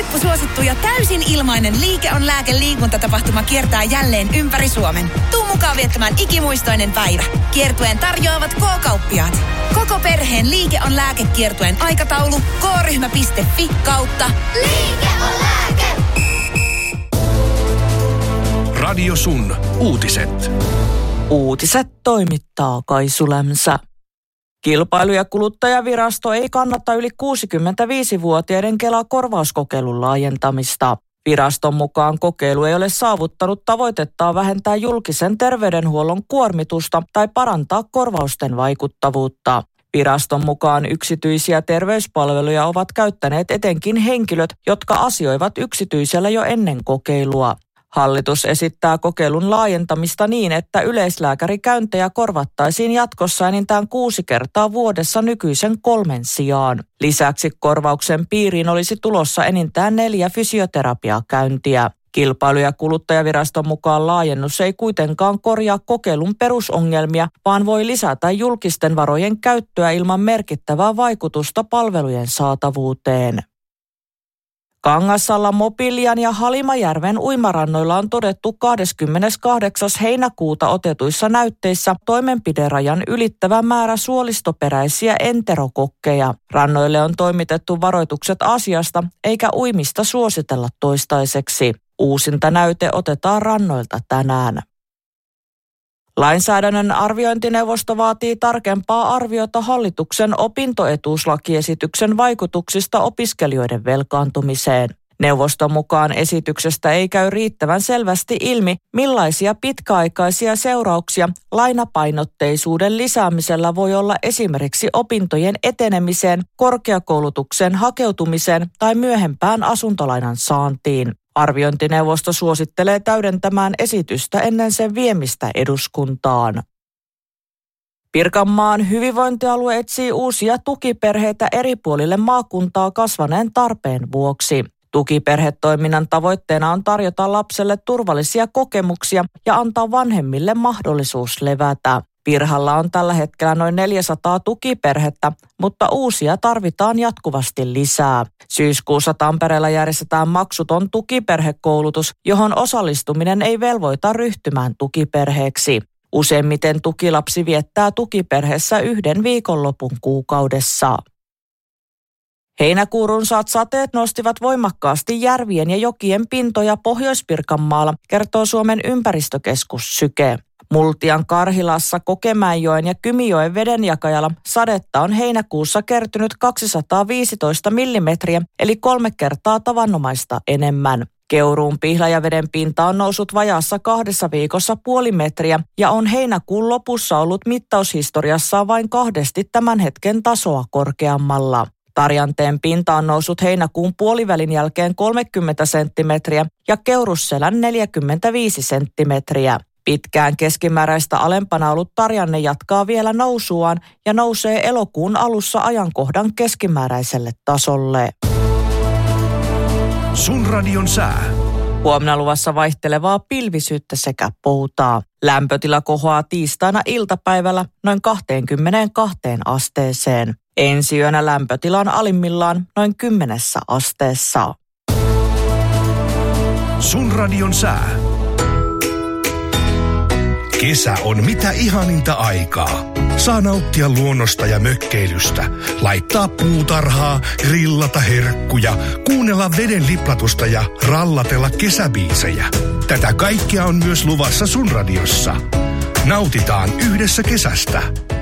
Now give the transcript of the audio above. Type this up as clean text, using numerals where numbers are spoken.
Huippusuosittu ja täysin ilmainen Liike on lääke -liikuntatapahtuma kiertää jälleen ympäri Suomen. Tuu mukaan viettämään ikimuistoinen päivä. Kiertueen tarjoavat K-kauppiaat. Koko perheen Liike on lääke -kiertueen aikataulu k-ryhmä.fi/. Liike on lääke! Radio Sun uutiset. Uutiset toimittaa Kaisu Lämsä. Kilpailu- ja kuluttajavirasto ei kannata yli 65-vuotiaiden Kela-korvauskokeilun laajentamista. Viraston mukaan kokeilu ei ole saavuttanut tavoitettaan vähentää julkisen terveydenhuollon kuormitusta tai parantaa korvausten vaikuttavuutta. Viraston mukaan yksityisiä terveyspalveluja ovat käyttäneet etenkin henkilöt, jotka asioivat yksityisellä jo ennen kokeilua. Hallitus esittää kokeilun laajentamista niin, että yleislääkärikäyntejä korvattaisiin jatkossa enintään 6 kertaa vuodessa nykyisen 3 sijaan. Lisäksi korvauksen piiriin olisi tulossa enintään 4 fysioterapiakäyntiä. Kilpailu- ja kuluttajaviraston mukaan laajennus ei kuitenkaan korjaa kokeilun perusongelmia, vaan voi lisätä julkisten varojen käyttöä ilman merkittävää vaikutusta palvelujen saatavuuteen. Kangassallan, Mobilian ja Halimajärven uimarannoilla on todettu 28. heinäkuuta otetuissa näytteissä toimenpiderajan ylittävä määrä suolistoperäisiä enterokokkeja. Rannoille on toimitettu varoitukset asiasta, eikä uimista suositella toistaiseksi. Uusinta näyte otetaan rannoilta tänään. Lainsäädännön arviointineuvosto vaatii tarkempaa arviota hallituksen opintoetuuslakiesityksen vaikutuksista opiskelijoiden velkaantumiseen. Neuvoston mukaan esityksestä ei käy riittävän selvästi ilmi, millaisia pitkäaikaisia seurauksia lainapainotteisuuden lisäämisellä voi olla esimerkiksi opintojen etenemiseen, korkeakoulutukseen hakeutumiseen tai myöhempään asuntolainan saantiin. Arviointineuvosto suosittelee täydentämään esitystä ennen sen viemistä eduskuntaan. Pirkanmaan hyvinvointialue etsii uusia tukiperheitä eri puolille maakuntaa kasvaneen tarpeen vuoksi. Tukiperhetoiminnan tavoitteena on tarjota lapselle turvallisia kokemuksia ja antaa vanhemmille mahdollisuus levätä. Pirhalla on tällä hetkellä noin 400 tukiperhettä, mutta uusia tarvitaan jatkuvasti lisää. Syyskuussa Tampereella järjestetään maksuton tukiperhekoulutus, johon osallistuminen ei velvoita ryhtymään tukiperheeksi. Useimmiten tukilapsi viettää tukiperheessä 1 viikonlopun kuukaudessa. Heinäkuun runsaat sateet nostivat voimakkaasti järvien ja jokien pintoja Pohjois-Pirkanmaalla, kertoo Suomen ympäristökeskus Syke. Multian, Karhilassa, Kokemäenjoen ja Kymijoen vedenjakajalla sadetta on heinäkuussa kertynyt 215 millimetriä, eli 3 kertaa tavanomaista enemmän. Keuruun Pihlajaveden pinta on noussut vajaassa 2 viikossa 0,5 metriä ja on heinäkuun lopussa ollut mittaushistoriassaan vain 2 tämän hetken tasoa korkeammalla. Tarjanteen pinta on noussut heinäkuun puolivälin jälkeen 30 senttimetriä ja Keurusselän 45 senttimetriä. Pitkään keskimääräistä alempana ollut Tarjanne jatkaa vielä nousuaan ja nousee elokuun alussa ajankohdan keskimääräiselle tasolle. Sun radion sää. Huomenna luvassa vaihtelevaa pilvisyyttä sekä poutaa. Lämpötila kohoaa tiistaina iltapäivällä noin 22 asteeseen. Ensi yönä lämpötila on alimmillaan noin 10 asteessa. Sun radion sää. Kesä on mitä ihaninta aikaa. Saa nauttia luonnosta ja mökkeilystä, laittaa puutarhaa, grillata herkkuja, kuunnella veden liplatusta ja rallatella kesäbiisejä. Tätä kaikkea on myös luvassa Sun radiossa. Nautitaan yhdessä kesästä.